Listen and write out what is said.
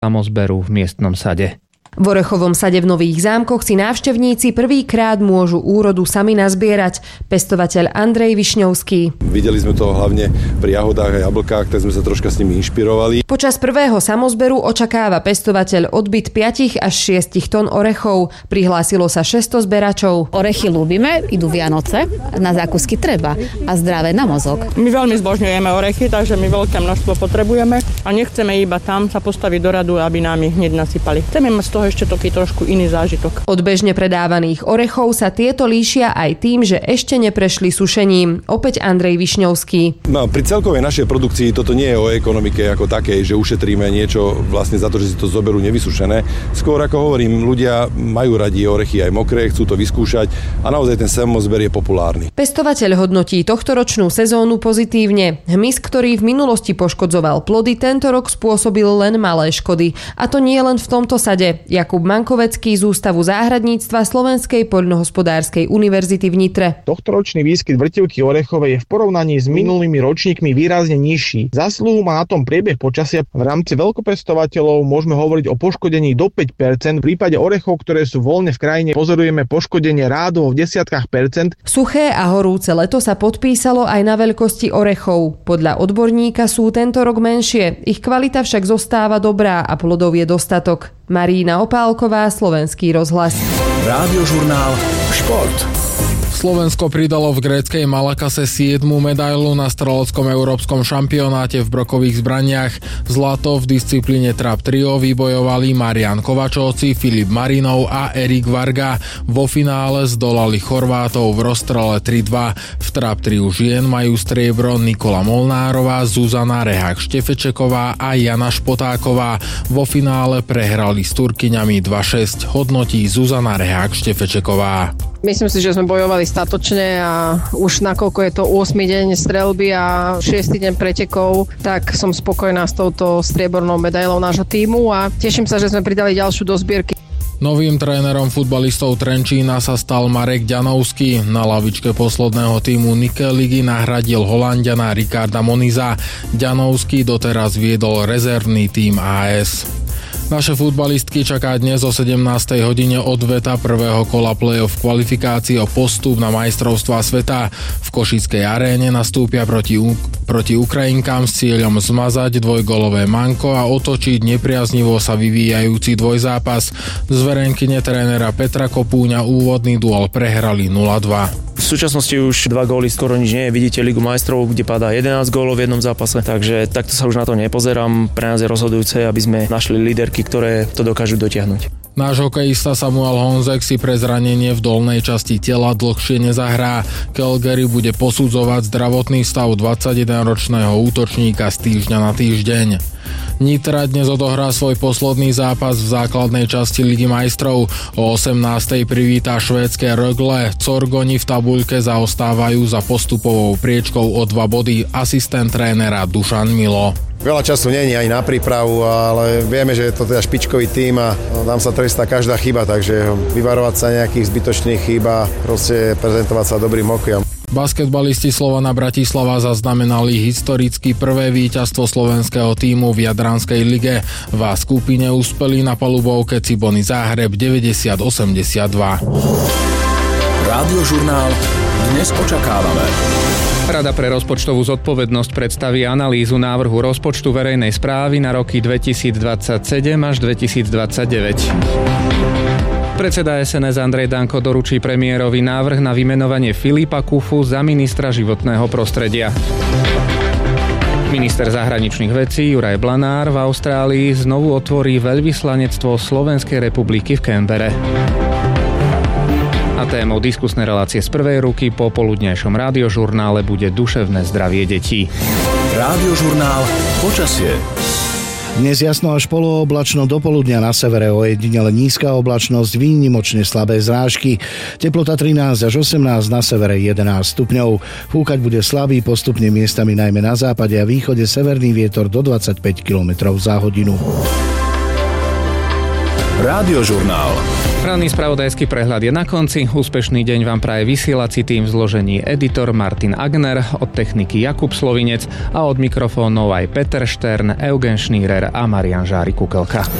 samozberu v miestnom sade. V Orechovom sade v Nových Zámkoch si návštevníci prvýkrát môžu úrodu sami nazbierať. Pestovateľ Andrej Višňovský. Videli sme to hlavne pri jahodách a jablkách, tak sme sa troška s nimi inšpirovali. Počas prvého samozberu očakáva pestovateľ odbyt 5 až 6 tón orechov. Prihlásilo sa 600 zberačov. Orechy ľúbime, idú Vianoce, na zákusky treba a zdravé na mozog. My veľmi zbožňujeme orechy, takže my veľké množstvo potrebujeme a nechceme iba tam sa postaviť do radu, aby nám ich hneď nasypali. Chceme mať z toho ešte taký trošku iný zážitok. Od bežne predávaných orechov sa tieto líšia aj tým, že ešte neprešli sušením. Opäť Andrej Višňovský. No, pri celkovej našej produkcii toto nie je o ekonomike ako takej, že ušetríme niečo vlastne za to, že si to zoberú nevysušené. Skôr ako hovorím, ľudia majú radi orechy aj mokré, chcú to vyskúšať a naozaj ten samozber je populárny. Pestovateľ hodnotí tohtoročnú sezónu pozitívne. Hmyz, ktorý v minulosti poškodzoval plody, tento rok spôsobil len malé škody. A to nie len v tomto sade. Jakub Mankovecký z Ústavu záhradníctva Slovenskej poľnohospodárskej univerzity v Nitre. Tohtoročný výskyt vrtivky orechovej je v porovnaní s minulými ročníkmi výrazne nižší. Zásluhu má na tom priebeh počasia. V rámci veľkopestovateľov môžeme hovoriť o poškodení do 5%. V prípade orechov, ktoré sú voľne v krajine, pozorujeme poškodenie rádovo v desiatkách percent. Suché a horúce leto sa podpísalo aj na veľkosti orechov. Podľa odborníka sú tento rok menšie. Ich kvalita však zostáva dobrá a plodov je dostatok. Marína Opálková, Slovenský rozhlas. Rádiožurnál Šport. Slovensko pridalo v gréckej Malakase 7. medailu na streleckom európskom šampionáte v brokových zbraniach. Zlato v disciplíne trap trio vybojovali Marian Kovačovci, Filip Marinov a Erik Varga. Vo finále zdolali Chorvátov v rozstrele 3-2. V trap triu žien majú striebro Nikola Molnárová, Zuzana Rehák-Štefečeková a Jana Špotáková. Vo finále prehrali s Turkyňami 2-6. Hodnotí Zuzana Rehák-Štefečeková. Myslím si, že sme bojovali statočne a už nakoľko je to 8. deň streľby a 6. deň pretekov, tak som spokojná s touto striebornou medailou nášho tímu a teším sa, že sme pridali ďalšiu do zbierky. Novým trénerom futbalistov Trenčína sa stal Marek Ďanovský. Na lavičke posledného tímu Nike ligy nahradil Holanďana Ricarda Moniza. Ďanovský doteraz viedol rezervný tím AS. Naše futbalistky čaká dnes o 17. hodine odveta prvého kola play-off kvalifikácií o postup na majstrovstvá sveta. V Košickej aréne nastúpia proti Ukrajinkám s cieľom zmazať dvojgolové manko a otočiť nepriaznivo sa vyvíjajúci dvojzápas. Zverenkyne trénera Petra Kopúňa úvodný duel prehrali 0-2. V súčasnosti už 2 góly skoro nič nie je. Vidíte Ligu majstrov, kde padá 11 gólov v jednom zápase, takže takto sa už na to nepozerám. Pre nás je rozhodujúce, aby sme našli líderky, ktoré to dokážu dotiahnuť. Náš hokejista Samuel Honzek si pre zranenie v dolnej časti tela dlhšie nezahrá. Calgary bude posudzovať zdravotný stav 21-ročného útočníka z týždňa na týždeň. Nitra dnes odohrá svoj posledný zápas v základnej časti Ligy majstrov. O 18:00 privítá švédske Rögle. Corgoni v tabuľke zaostávajú za postupovou priečkou o 2 body. Asistent trénera Dušan Milo. Veľa času nie je ani na prípravu, ale vieme, že je to teda špičkový tím a nám sa trestá každá chyba, takže vyvarovať sa nejakých zbytočných chýb a proste prezentovať sa dobrým hokejom. Basketbalisti Slovana Bratislava zaznamenali historicky prvé víťazstvo slovenského tímu v Jadranskej lige. V skupine uspeli na palubovke Cibony Záhreb 90-82. Rádiožurnál Dnes očakávame. Rada pre rozpočtovú zodpovednosť predstaví analýzu návrhu rozpočtu verejnej správy na roky 2027 až 2029. Predseda SNS Andrej Danko doručí premiérovi návrh na vymenovanie Filipa Kufu za ministra životného prostredia. Minister zahraničných vecí Juraj Blanár v Austrálii znovu otvorí veľvyslanectvo Slovenskej republiky v Canbere. A témou diskusnej relácie z prvej ruky po poludnejšom rádiožurnále bude duševné zdravie detí. Rádiožurnál Počasie. Dnes jasno až polooblačno, do poludnia na severe ojedinele nízka oblačnosť, výnimočne slabé zrážky. Teplota 13 až 18, na severe 11 stupňov. Fúkať bude slabý, postupne miestami najmä na západe a východe severný vietor do 25 km za hodinu. Rádiožurnál. Ranný spravodajský prehľad je na konci. Úspešný deň vám praje vysielací tým v zložení editor Martin Agner, od techniky Jakub Slovinec a od mikrofónov aj Peter Štern, Eugen Šnírer a Marian Žári Kukelka.